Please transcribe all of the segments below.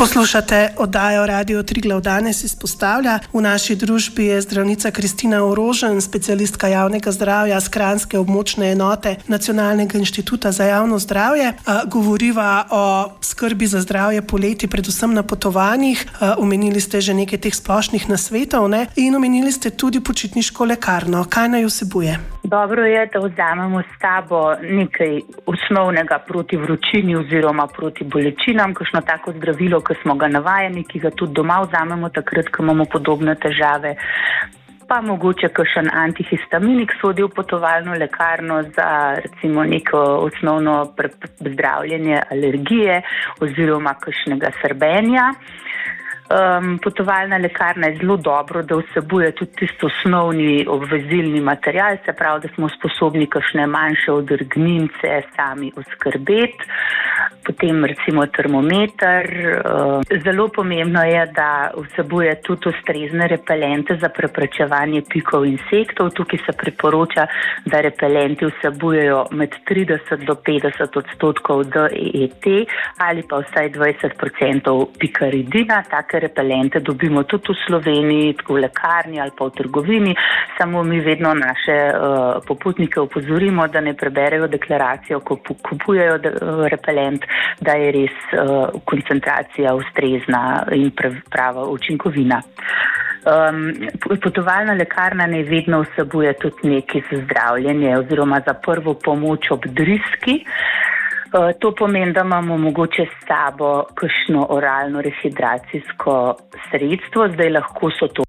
Poslušate oddajo Radio Triglav. Danes izpostavlja. V naši družbi je zdravnica Kristina Orožen, specialistka javnega zdravja s kranjske območne enote Nacionalnega inštituta za javno zdravje. Govoriva o skrbi za zdravje poleti, predvsem na potovanjih. Omenili ste že nekaj teh splošnih nasvetov, ne? In omenili ste tudi počitniško lekarno. Kaj naj vsebuje? Dobro je, da vzamemo s sabo nekaj osnovnega proti vročini oziroma proti bolečinam, kakšno tako zdravilo, ki smo ga navajeni, ki ga tudi doma vzamemo takrat, ko imamo podobne težave. Pa mogoče kakšen antihistaminik sodi v potovalno lekarno za recimo neko osnovno zdravljenje alergije oziroma kakšnega srbenja. Potovalna lekarna je zelo dobro, da vsebuje tudi tisto osnovni obvezilni material, se pravi, da smo sposobni kakšne manjše odrgninice sami oskrbeti. Potem recimo termometer. Zelo pomembno je, da vsebuje tudi ustrezne repelente za preprečevanje pikov insektov. Tukaj se priporoča, da repelenti vsebujejo med 30 do 50% DEET ali pa vsaj 20% pikaridina. Take repelente dobimo tudi v Sloveniji, tako v lekarni ali pa v trgovini, samo mi vedno naše popotnike opozorimo, da ne preberejo deklaracijo, ko kupujejo repelent, da je res koncentracija ustrezna in prava učinkovina. Potovalna lekarna ne vedno vsebuje tudi nekaj za zdravljenje oziroma za prvo pomoč ob driski. To pomeni, da imamo mogoče s sabo kakšno oralno rehidracijsko sredstvo. Zdaj lahko so to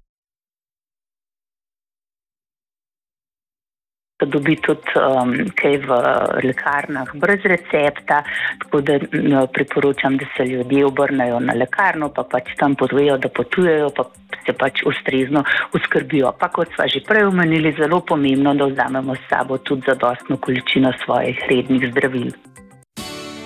dobi tudi kaj v lekarnah brez recepta, tako da priporočam, da se ljudje obrnejo na lekarno, pa pač tam povejo, da potujejo, pa se pač ustrezno oskrbijo. Pa kot sva že prej omenili, zelo pomembno, da vzamemo s sabo tudi zadostno količino svojih rednih zdravil.